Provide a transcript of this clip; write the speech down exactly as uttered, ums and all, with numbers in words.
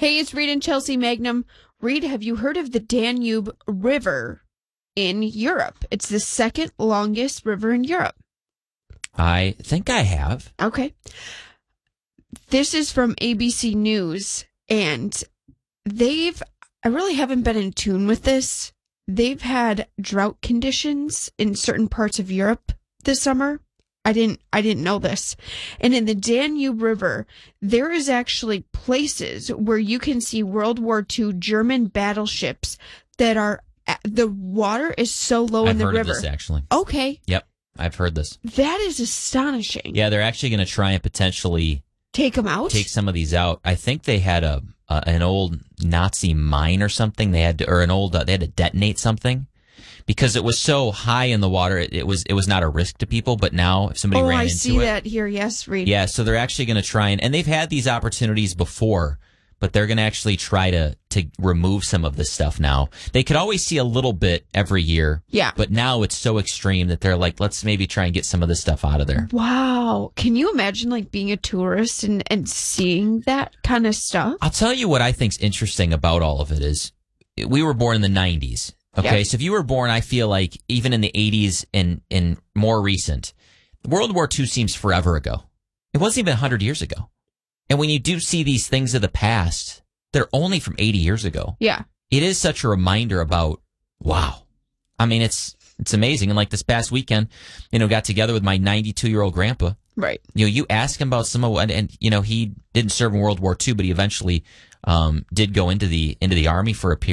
Hey, it's Reed and Chelsea Magnum. Reed, have you heard of the Danube River in Europe? It's the second longest river in Europe. I think I have. Okay. This is from A B C News, and they've, I really haven't been in tune with this. They've had drought conditions in certain parts of Europe this summer. I didn't, I didn't know this. And in the Danube River, there is actually places where you can see World War Two German battleships that are, the water is so low I've in the heard river. of this, actually. Okay. Yep, I've heard this. That is astonishing. Yeah, they're actually going to try and potentially Take them out? take some of these out. I think they had a, a an old Nazi mine or something. They had to, or an old uh, they had to detonate something because it was so high in the water. It, it was it was not a risk to people. But now, if somebody oh, ran I into see it, that here. Yes, Reed. yeah. So they're actually going to try and and they've had these opportunities before, but they're going to actually try to to remove some of this stuff now. They could always see a little bit every year. Yeah. But now it's so extreme that they're like, let's maybe try and get some of this stuff out of there. Wow. Can you imagine like being a tourist and, and seeing that kind of stuff? I'll tell you what I think's interesting about all of it is we were born in the nineties. Okay. Yeah. So if you were born, I feel like even in the eighties and, and more recent, World War Two seems forever ago. It wasn't even one hundred years ago. And when you do see these things of the past, they're only from eighty years ago. Yeah. It is such a reminder about, wow. I mean, it's it's amazing. And like this past weekend, you know, got together with my ninety-two-year-old grandpa. Right. You know, you ask him about some of and, and you know, he didn't serve in World War Two, but he eventually um, did go into the into the Army for a period.